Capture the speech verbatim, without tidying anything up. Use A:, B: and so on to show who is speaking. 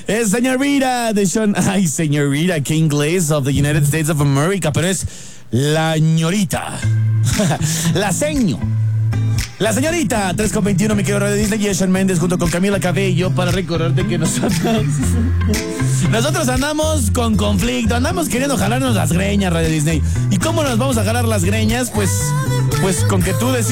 A: Es señorita de Sean. Ay, señorita, qué inglés of the United States of America, pero es la ñorita. La seño. La señorita, tres con veintiuno, mi querido Radio Disney, y Shawn Mendes junto con Camila Cabello para recordarte que nosotros nosotros andamos con conflicto, andamos queriendo jalarnos las greñas, Radio Disney. ¿Y cómo nos vamos a jalar las greñas? Pues, pues con que tú decidas.